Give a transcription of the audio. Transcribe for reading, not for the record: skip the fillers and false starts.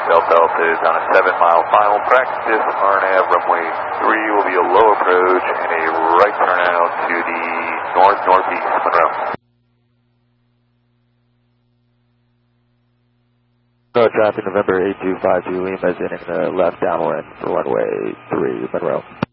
Delta Alpha is on a 7-mile final practice. RNAV runway 3 will be a low approach and a right turnout to the north-northeast, Monroe. Traffic November 8252 Lima is in the left downwind for runway 3, Monroe.